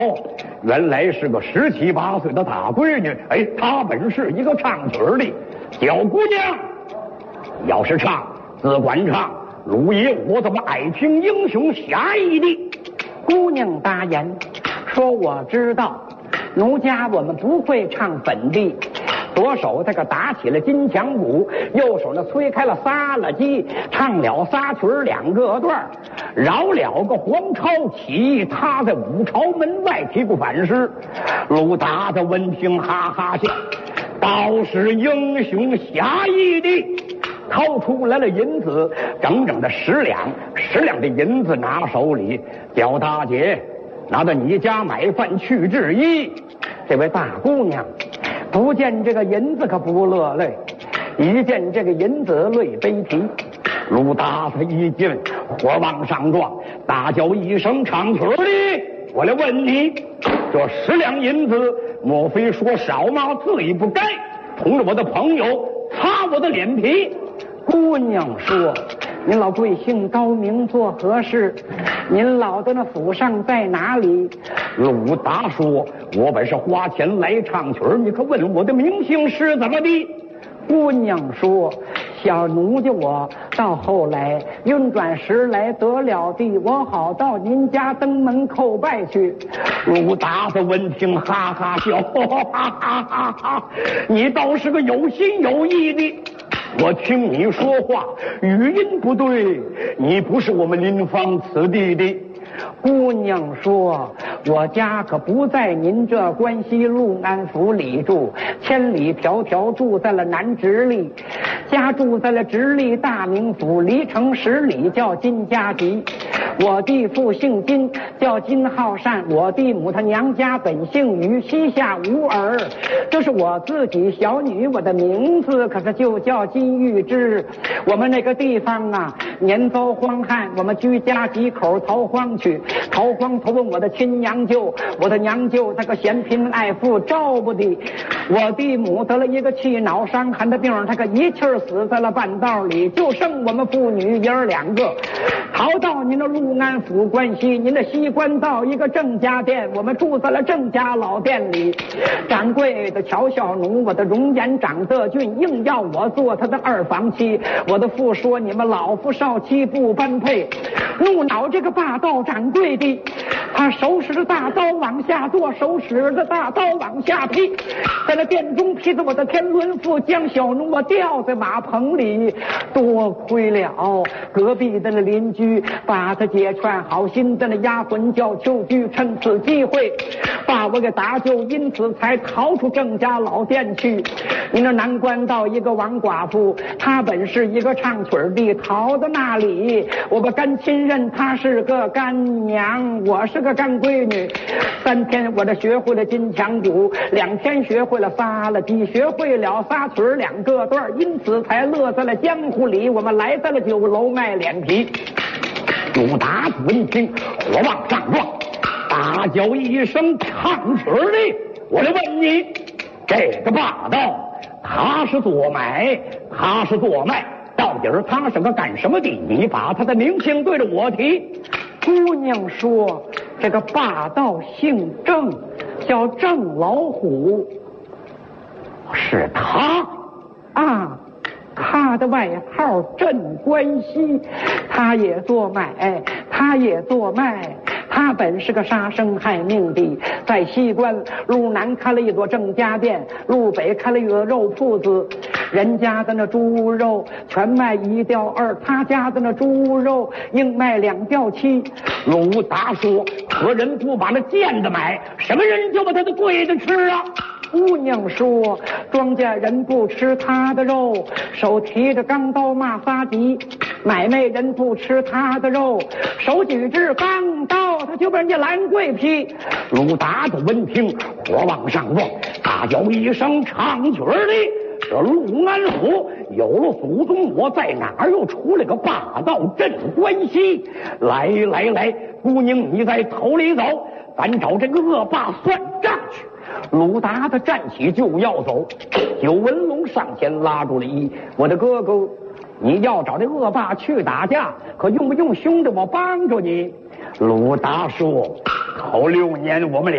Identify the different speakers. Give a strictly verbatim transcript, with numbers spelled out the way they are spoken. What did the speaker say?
Speaker 1: 哦，原来是个十七八岁的大闺女。哎，她本是一个唱曲的小姑娘，要是唱，只管唱。陆爷，我怎么爱听英雄侠义的？
Speaker 2: 姑娘答言，说我知道，奴家我们不会唱本地。左手这个打起了金枪鼓，右手呢催开了撒了鸡，唱了仨曲儿两个段，饶了个黄巢起义，他在五朝门外提过反诗。鲁达的闻听哈哈笑，倒是英雄侠义的，掏出来了银子，整整的十两，十两的银子拿手里，叫大姐拿到你家买饭去制衣。这位大姑娘不见这个银子可不乐泪，一见这个银子泪悲啼。鲁达他一见火往上撞，大叫一声唱曲的，我来问你，这十两银子莫非说少吗？自己不该同着我的朋友擦我的脸皮。姑娘说，您老贵姓高名做何事？您老的那府上在哪里？鲁达说，我本是花钱来唱曲儿，你可问我的名姓是怎么的？姑娘说，小奴家我到后来运转时来得了地，我好到您家登门叩拜去。鲁达的闻听哈哈笑，哈哈哈哈哈，你倒是个有心有意的。我听你说话语音不对，你不是我们临方此地的。姑娘说，我家可不在您这关西陆安府里住，千里迢迢住在了南直隶，家住在了直隶大名府，离城十里叫金家集。我弟父姓金，叫金浩善，我弟母他娘家本姓于，膝下无儿。这是我自己小女，我的名字可是就叫金玉芝。我们那个地方啊，年遭荒旱，我们居家几口逃荒去，逃荒投奔我的亲娘舅，我的娘舅那个嫌贫爱富，照不的。我弟母得了一个气脑伤寒的病，他可一气儿死在了半道里，就剩我们父女爷儿两个，逃到您的陆安府关西，您的西关道一个郑家店，我们住在了郑家老店里。掌柜的乔小奴，我的容颜长得俊，硬要我做他的二房妻。我的父说，你们老夫少妻不般配，怒恼这个霸道掌柜的，他手使着大刀往下剁，手使着大刀往下劈，在那店中劈着我的天伦父，将小奴我吊在马棚里。多亏了隔壁的那邻居把他解劝，好心的那丫鬟叫秋菊趁此机会把我给搭救，因此才逃出郑家老店去。你那南关道一个王寡妇，她本是一个唱曲的，逃到那里，我们干亲认她是个干娘，我是个干闺女。三天我这学会了金枪鼓，两天学会了撒了鸡，学会了仨曲两个段，因此才乐在了江湖里，我们来在了酒楼卖脸皮。鲁达闻听火往上撞，大叫一声唱曲的，我来问你，这个霸道他是做买他是做卖，到底儿他是个干什么的？你把他的名姓对着我提。姑娘说，这个霸道姓郑，叫郑老虎。是他啊，他的外号镇关西，他也做买他也做卖，他本是个杀生害命的，在西关路南开了一座郑家店，路北开了一个肉铺子，人家的那猪肉全卖一吊二，他家的那猪肉硬卖两吊七。鲁达说，何人不把那贱的买，什么人就把他的贵的吃啊？姑娘说，庄稼人不吃他的肉，手提着钢刀骂仨急，买卖人不吃他的肉，手举着钢刀他就把人家兰桂劈。鲁达的闻听火往上撞，大叫一声唱曲的，这陆安府有了祖宗，我在哪儿又出了个霸道镇关西？来来来，姑娘你在头里走，咱找这个恶霸算账去。鲁达他站起就要走，九文龙上前拉住了一，我的哥哥，你要找这恶霸去打架，可用不用兄弟我帮着你？鲁达说，头六年我们俩